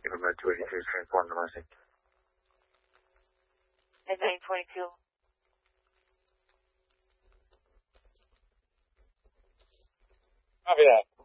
Give about 283, transform to Mercy. At 922. Copy that.